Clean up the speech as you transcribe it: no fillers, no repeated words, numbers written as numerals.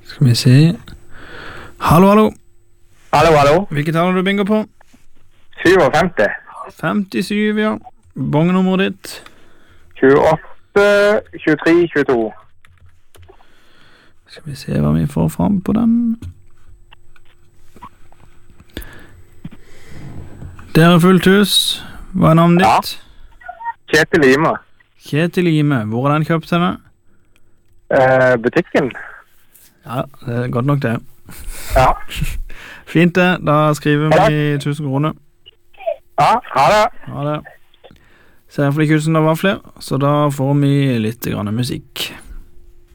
Skal vi se. Hallo, hallo. Hallo, hallo. Hvilket tall har du bingo på? 57. 57, ja. Bongenummeret ditt? 28, 23, 22. Skal vi se hva vi får fram på den. Det er fullt hus. Hva er navnet ditt? Kjetil Lime. Kjetil Lime. Hvor er den kjøpt henne? Butikken. Ja, det er godt nok det. Ja. Fint det. Da skriver vi 1000 kroner. Ja, ha det. Ha det. Ser for de kursene det var flere, så da får vi litt grann musikk.